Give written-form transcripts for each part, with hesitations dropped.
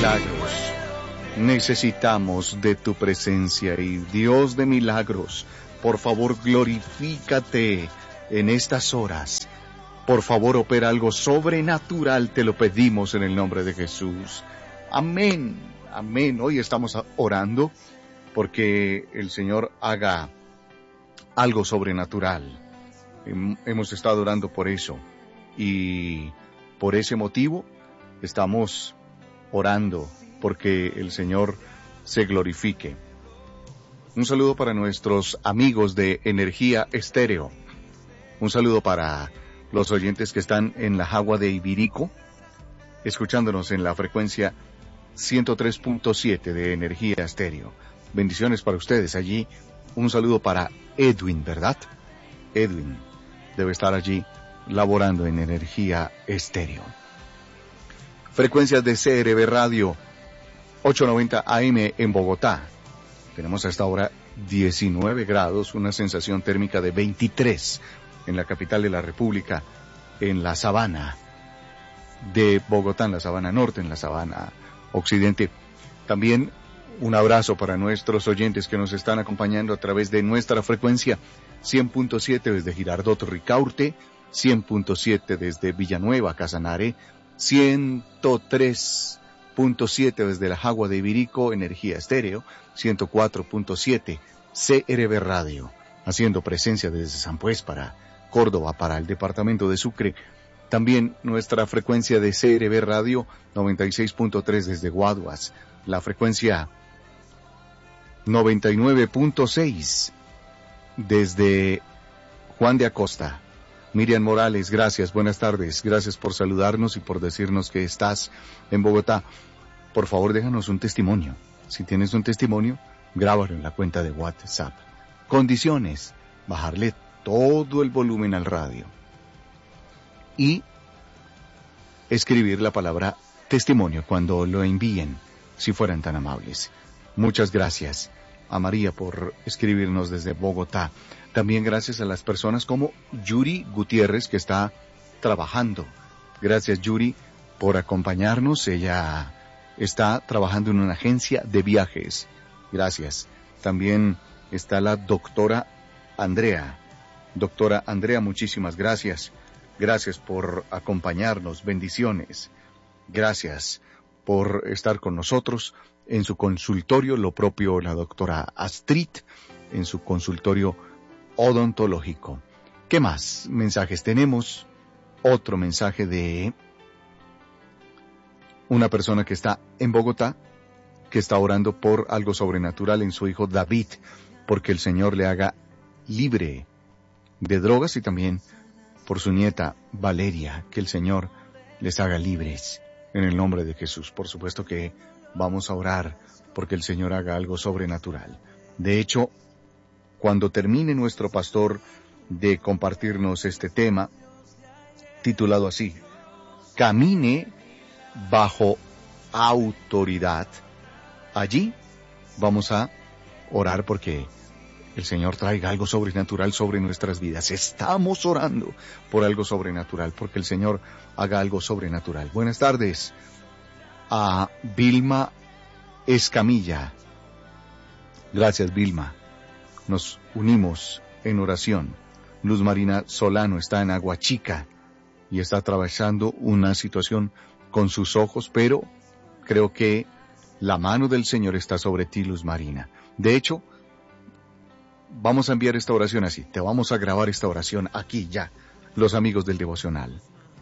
milagros, necesitamos de tu presencia y Dios de milagros, por favor glorifícate en estas horas. Por favor opera algo sobrenatural, te lo pedimos en el nombre de Jesús. Amén, amén. Hoy estamos orando porque el Señor haga algo sobrenatural. Hemos estado orando por eso y por ese motivo estamos orando porque el Señor se glorifique. Un saludo para nuestros amigos de Energía Estéreo. Un saludo para los oyentes que están en la Jagua de Ibirico, escuchándonos en la frecuencia 103.7 de Energía Estéreo. Bendiciones para ustedes allí. Un saludo para Edwin, ¿verdad? Edwin debe estar allí laborando en Energía Estéreo. Frecuencias de CRB Radio 890 AM en Bogotá. Tenemos a esta hora 19 grados, una sensación térmica de 23 en la capital de la República, en la Sabana de Bogotá, en la Sabana Norte, en la Sabana Occidente. También un abrazo para nuestros oyentes que nos están acompañando a través de nuestra frecuencia 100.7 desde Girardot Ricaurte, 100.7 desde Villanueva, Casanare, 103.7 desde la Jagua de Ibirico, Energía Estéreo, 104.7 CRB Radio, haciendo presencia desde San Pues para Córdoba, para el departamento de Sucre. También nuestra frecuencia de CRB Radio 96.3 desde Guaduas, la frecuencia 99.6 desde Juan de Acosta. Miriam Morales, gracias, buenas tardes, gracias por saludarnos y por decirnos que estás en Bogotá. Por favor, déjanos un testimonio. Si tienes un testimonio, grábalo en la cuenta de WhatsApp. Condiciones: bajarle todo el volumen al radio y escribir la palabra testimonio cuando lo envíen, si fueran tan amables. Muchas gracias a María por escribirnos desde Bogotá. También gracias a las personas como Yuri Gutiérrez, que está trabajando. Gracias, Yuri, por acompañarnos. Ella está trabajando en una agencia de viajes. Gracias. También está la doctora Andrea. Doctora Andrea, muchísimas gracias. Gracias por acompañarnos. Bendiciones. Gracias por estar con nosotros en su consultorio. Lo propio la doctora Astrid en su consultorio odontológico. ¿Qué más mensajes tenemos? Otro mensaje de una persona que está en Bogotá, que está orando por algo sobrenatural en su hijo David, porque el Señor le haga libre de drogas, y también por su nieta Valeria, que el Señor les haga libres en el nombre de Jesús. Por supuesto que vamos a orar porque el Señor haga algo sobrenatural. De hecho, cuando termine nuestro pastor de compartirnos este tema, titulado así: Camine bajo autoridad, allí vamos a orar porque el Señor traiga algo sobrenatural sobre nuestras vidas. Estamos orando por algo sobrenatural, porque el Señor haga algo sobrenatural. Buenas tardes a Vilma Escamilla. Gracias, Vilma. Nos unimos en oración. Luz Marina Solano está en Aguachica y está atravesando una situación con sus ojos, pero creo que la mano del Señor está sobre ti, Luz Marina. De hecho, vamos a enviar esta oración así. Te vamos a grabar esta oración aquí ya, los amigos del devocional.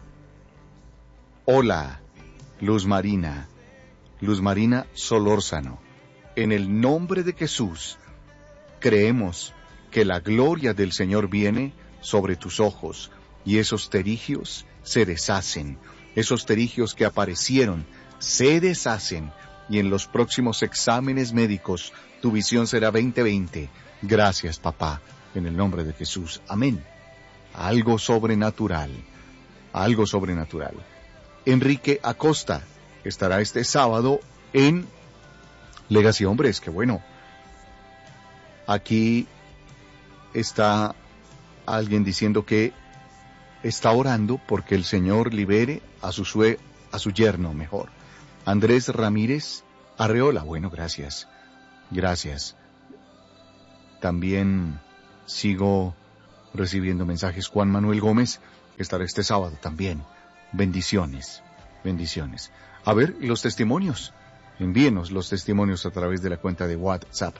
Hola, Luz Marina Solórzano. En el nombre de Jesús, creemos que la gloria del Señor viene sobre tus ojos y esos terigios se deshacen. Esos terigios que aparecieron se deshacen y en los próximos exámenes médicos tu visión será 20/20. Gracias, papá, en el nombre de Jesús. Amén. Algo sobrenatural. Algo sobrenatural. Enrique Acosta estará este sábado en Legacy Hombres. Qué bueno. Aquí está alguien diciendo que está orando porque el Señor libere a su yerno mejor. Andrés Ramírez Arreola, bueno, gracias. Gracias. También sigo recibiendo mensajes. Juan Manuel Gómez, que estará este sábado también. Bendiciones, bendiciones. A ver, los testimonios. Envíenos los testimonios a través de la cuenta de WhatsApp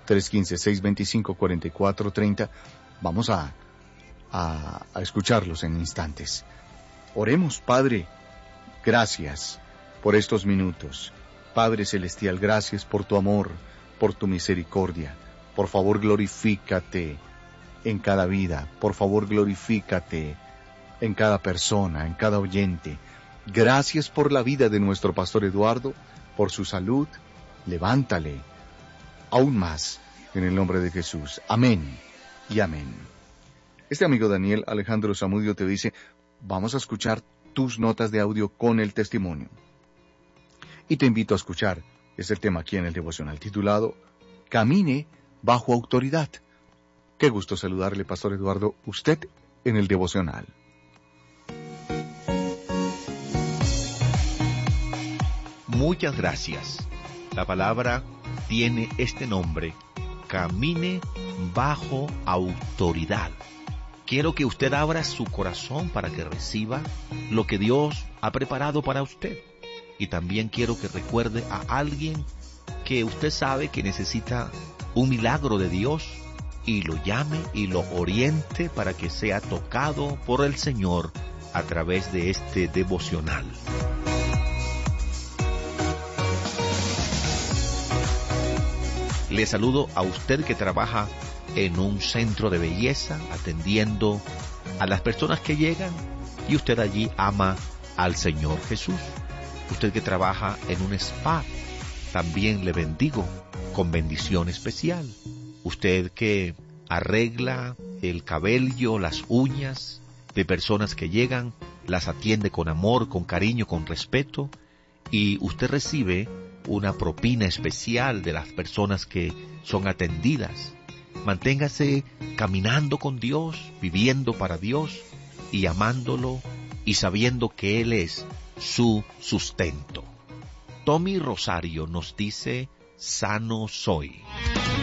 315-625-4430. Vamos a escucharlos en instantes. Oremos, Padre, gracias por estos minutos. Padre Celestial, gracias por tu amor, por tu misericordia. Por favor, glorifícate en cada vida. Por favor, glorifícate en cada persona, en cada oyente. Gracias por la vida de nuestro pastor Eduardo, por su salud. Levántale aún más en el nombre de Jesús. Amén y amén. Este amigo Daniel Alejandro Zamudio te dice, vamos a escuchar tus notas de audio con el testimonio. Y te invito a escuchar, es el tema aquí en el devocional titulado, Camine bajo autoridad. Qué gusto saludarle, Pastor Eduardo, usted en el devocional. Muchas gracias. La palabra tiene este nombre, camine bajo autoridad. Quiero que usted abra su corazón para que reciba lo que Dios ha preparado para usted. Y también quiero que recuerde a alguien que usted sabe que necesita un milagro de Dios y lo llame y lo oriente para que sea tocado por el Señor a través de este devocional. Le saludo a usted que trabaja en un centro de belleza, atendiendo a las personas que llegan, y usted allí ama al Señor Jesús. Usted que trabaja en un spa, también le bendigo con bendición especial. Usted que arregla el cabello, las uñas de personas que llegan, las atiende con amor, con cariño, con respeto, y usted recibe una propina especial de las personas que son atendidas. Manténgase caminando con Dios, viviendo para Dios y amándolo y sabiendo que Él es su sustento. Tommy Rosario nos dice, sano soy.